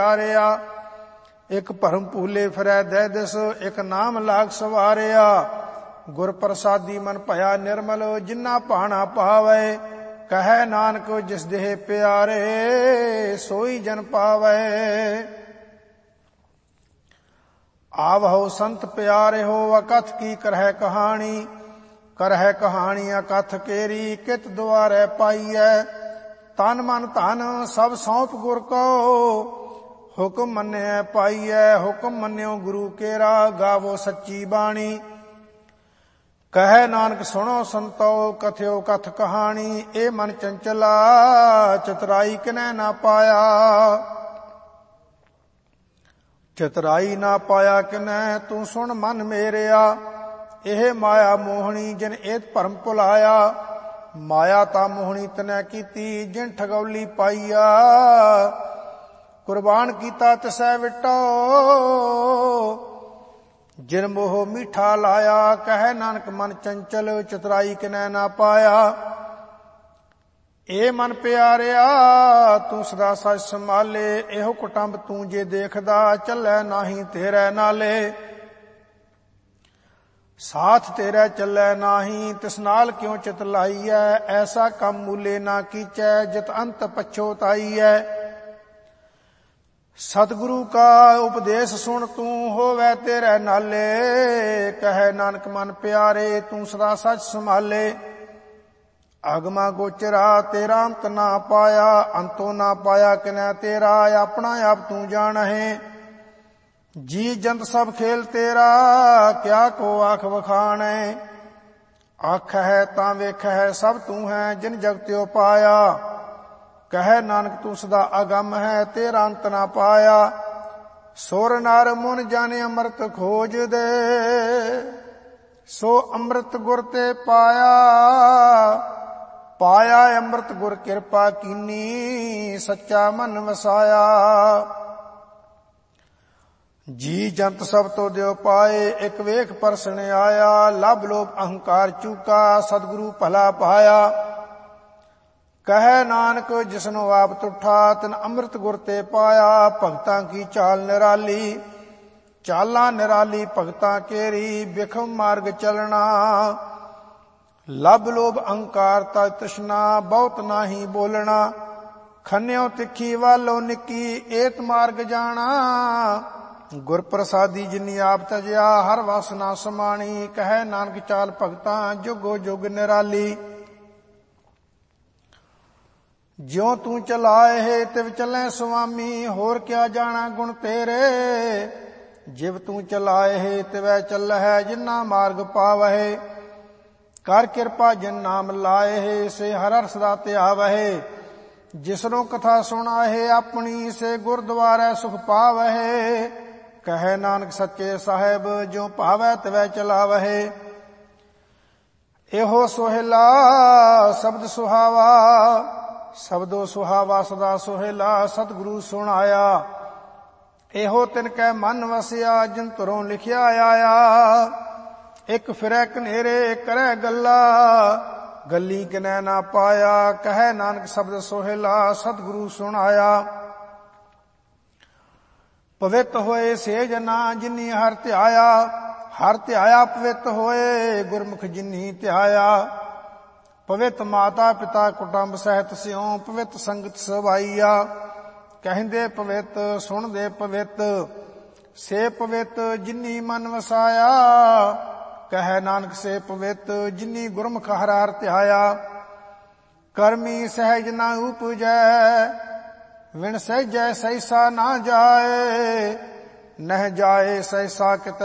ਪਿਆਰਿਆ। ਇਕ ਭਰਮ ਭੂਲੇ ਫਿਰੈ ਦਹਿ ਦਿਸ, ਇਕ ਨਾਮ ਲਾਗ ਸਵਾਰਿਆ। ਗੁਰ ਪ੍ਰਸਾਦੀ ਮਨ ਭਇਆ ਨਿਰਮਲ, ਜਿਨਾ ਭਾਣਾ ਭਾਵੈ। ਕਹੈ ਨਾਨਕ ਜਿਸ ਦੇਹ ਪਿਆਰੇ, ਸੋਈ ਜਨ ਪਾਵੈ। ਆਵਹੁ ਸੰਤ ਪਿਆਰੇ ਹੋ, ਅਕਥ ਕੀ ਕਰਹਿ ਕਹਾਣੀ। ਕਰਹਿ ਕਹਾਣੀ ਅਕਥ ਕੇਰੀ, ਕਿਤ ਦੁਆਰੈ ਪਾਈਐ। ਤਨ ਮਨ ਧਨ ਸਭ ਸੌਂਪ ਗੁਰ ਕੋ, ਹੁਕਮ ਮੰਨਿਐ ਪਾਈਐ। ਹੁਕਮ ਮੰਨਿਓ ਗੁਰੂ ਕੇਰਾ, ਗਾਵੋ ਸੱਚੀ ਬਾਣੀ। ਕਹੈ ਨਾਨਕ ਸੁਣੋ ਸੰਤੋ, ਕਥਿਓ ਕਥ ਕਹਾਣੀ। ਇਹ ਮਨ ਚੰਚਲਾ, ਚਤੁਰਾਈ ਕਿਨੈ ਨਾ ਪਾਇਆ। ਚਤੁਰਾਈ ਨਾ ਪਾਇਆ ਕਿਨੈ, ਤੂੰ ਸੁਣ ਮਨ ਮੇਰਿਆ। ਇਹ ਮਾਇਆ ਮੋਹਣੀ, ਜਿਨ ਏਤ ਭਰਮ ਭੁਲਾਇਆ। ਮਾਇਆ ਤਾਂ ਮੋਹਣੀ ਤਨੈ ਕੀਤੀ, ਜਿਨ ਠਗੌਲੀ ਪਾਈਆ। ਕੁਰਬਾਨ ਕੀਤਾ ਤਿਸੈ ਵਿਟੋ, ਜਿਨ ਮੋਹ ਮੀਠਾ ਲਾਇਆ। ਕਹੈ ਨਾਨਕ ਮਨ ਚੰਚਲ, ਚਤੁਰਾਈ ਕਿਨੈ ਨਾ ਪਾਇਆ। ਏ ਮਨ ਪਿਆਰਿਆ, ਤੂੰ ਸਦਾ ਸਚ ਸੰਭਾਲੇ। ਇਹੋ ਕੁਟੰਬ ਤੂੰ ਜੇ ਦੇਖਦਾ, ਚੱਲੈ ਨਾਹੀ ਤੇਰੇ ਨਾਲੇ। ਸਾਥ ਤੇਰੇ ਚੱਲੈ ਨਾਹੀ, ਤਿਸ ਨਾਲ ਕਿਉ ਚਿਤ ਲਾਈਐ। ਐਸਾ ਕੰਮ ਮੂਲੇ ਨਾ ਕੀਚੈ, ਜਿਤ ਅੰਤ ਪਛੋਤਾਈਐ। ਸਤਿਗੁਰੂ ਕਾ ਉਪਦੇਸ਼ ਸੁਣ, ਤੂੰ ਹੋਵੈ ਤੇਰੇ ਨਾਲੇ। ਕਹੈ ਨਾਨਕ ਮਨ ਪਿਆਰੇ, ਤੂੰ ਸਦਾ ਸਚ ਸੰਭਾਲੇ। ਅਗਮਾ ਗੋਚਰਾ ਤੇਰਾ ਅੰਤ ਨਾ ਪਾਇਆ, ਅੰਤੋ ਨਾ ਪਾਇਆ ਕਿਨੈ ਤੇਰਾ। ਆਪਣਾ ਆਪ ਤੂੰ ਜਾਣਹਿ, ਜੀ ਜੰਤ ਸਭ ਖੇਲ ਤੇਰਾ। ਕਿਆ ਕੋ ਆਖ ਵਖਾਣੈ, ਆਖ ਹੈ ਤਾਂ ਵੇਖ ਹੈ ਸਭ ਤੂੰ ਹੈ, ਜਿਨ ਜਗਤਿਓ ਪਾਇਆ। ਕਹੈ ਨਾਨਕ ਤੂੰ ਸਦਾ ਅਗੰਮ ਹੈ, ਤੇਰਾ ਅੰਤ ਨਾ ਪਾਇਆ। ਸੁਰ ਨਰ ਮੁਨ ਜਾਣੇ ਅੰਮ੍ਰਿਤ ਖੋਜ ਦੇ, ਸੋ ਅੰਮ੍ਰਿਤ ਗੁਰ ਤੇ ਪਾਇਆ। ਪਾਇਆ ਅੰਮ੍ਰਿਤ ਗੁਰ ਕਿਰਪਾ ਕੀਨੀ, ਸੱਚਾ ਮਨ ਵਸਾਇਆ। ਜੀ ਜੰਤ ਸਭ ਤੋਂ ਦਿਓ ਪਾਏ, ਇਕ ਵੇਖ ਪਰਸਣ ਆਇਆ। ਲਭ ਲੋਭ ਅਹੰਕਾਰ ਚੂਕਾ, ਸਤਿਗੁਰੂ ਭਲਾ ਪਾਇਆ। ਕਹੈ ਨਾਨਕ ਜਿਸਨੂੰ ਆਪ ਤੁਠਾ, ਤਿਨ ਅੰਮ੍ਰਿਤ ਗੁਰ ਤੇ ਪਾਇਆ। ਭਗਤਾਂ ਕੀ ਚਾਲ ਨਿਰਾਲੀ, ਚਾਲਾਂ ਨਿਰਾਲੀ ਭਗਤਾਂ ਕੇਰੀ। ਬਿਖਮ ਮਾਰਗ ਚਲਣਾ, ਲਭ ਲੋਭ ਅਹੰਕਾਰ ਤਾ ਤ੍ਰਿਸ਼ਨਾ। ਬਹੁਤ ਨਾਹੀ ਬੋਲਣਾ, ਖੰਨਿਓ ਤਿੱਖੀ ਵਾਲੋ ਨਿੱਕੀ। ਏਤ ਮਾਰਗ ਜਾਣਾ, ਗੁਰ ਪ੍ਰਸਾਦੀ ਜਿਨੀ ਆਪ ਤਜਿਆ। ਹਰ ਵਸ ਨਾ ਸਮਾਣੀ, ਕਹੈ ਨਾਨਕ ਚਾਲ ਭਗਤਾਂ ਜੁਗੋ ਜੁਗ ਨਿਰਾਲੀ। ਜਿਉ ਤੂੰ ਚਲਾਏ ਤਿਵ ਚੱਲੈ ਸੁਆਮੀ, ਹੋਰ ਕਿਆ ਜਾਣਾ ਗੁਣ ਤੇਰੇ। ਜਿਵ ਤੂੰ ਚਲਾਏ ਤਿਵੈ ਚੱਲਹਿ, ਜਿਨਾ ਮਾਰਗ ਪਾਵਹਿ। ਕਰ ਕਿਰਪਾ ਜਿਨ ਨਾਮ ਲਾਏ, ਸੇ ਹਰ ਹਰ ਸਦਾ ਧਿਆਵਹਿ। ਜਿਸਨੂੰ ਕਥਾ ਸੁਣਾਏ ਆਪਣੀ, ਸੇ ਗੁਰਦੁਆਰੈ ਸੁਖ ਪਾਵਹਿ। ਕਹੈ ਨਾਨਕ ਸੱਚੇ ਸਾਹਿਬ, ਜਿਉ ਭਾਵੈ ਤਿਵੈ ਚਲਾਵਹਿ। ਇਹੋ ਸੋਹਿਲਾ ਸ਼ਬਦ ਸੁਹਾਵਾ, ਸ਼ਬਦੋ ਸੁਹਾਵਾ ਸਦਾ ਸੋਹਿਲਾ। ਸਤਿਗੁਰੂ ਸੁਣਾਇਆ, ਇਹੋ ਤਿਨ ਕੈ ਮਨ ਵਸਿਆ। ਜਿਨ ਧੁਰੋਂ ਲਿਖਿਆ ਆਇਆ, ਇਕ ਫਿਰੈ ਕਨੇਰੇ ਕਰੈ ਗੱਲਾ। ਗੱਲੀ ਕਿਨੈ ਨਾ ਪਾਇਆ, ਕਹੈ ਨਾਨਕ ਸ਼ਬਦ ਸੋਹਿਲਾ। ਸਤਿਗੁਰੂ ਸੁਣਾਇਆ, ਪਵਿੱਤ ਹੋਏ ਸੇ ਜਨਾ, ਜਿਨੀ ਹਰ ਧਿਆਇਆ। ਹਰ ਧਿਆਇਆ ਪਵਿੱਤ ਹੋਏ, ਗੁਰਮੁਖ ਜਿਨੀ ਧਿਆਇਆ। ਪਵਿੱਤ ਮਾਤਾ ਪਿਤਾ ਕੁਟੰਬ ਸਹਿਤ ਸਿਉ, ਪਵਿੱਤ ਸੰਗਤ ਸਵਾਈਆ। ਕਹਿੰਦੇ ਪਵਿੱਤ ਸੁਣਦੇ ਪਵਿੱਤ, ਸੇ ਪਵਿੱਤ ਜਿਨੀ ਮਨ ਵਸਾਇਆ। ਕਹੈ ਨਾਨਕ ਸੇ ਪਵਿੱਤ, ਜਿਨੀ ਗੁਰਮੁਖ ਹਰ ਹਰ ਧਿਆਇਆ। ਕਰਮੀ ਸਹਿਜ ਨਾ ਉਪਜੈ, ਵਿਣ ਸਹਿਜੈ ਸਹਿਸਾ ਨਾ ਜਾਏ। ਨਹਿ ਜਾਏ ਸਹਿਸਾ ਕਿਤੈ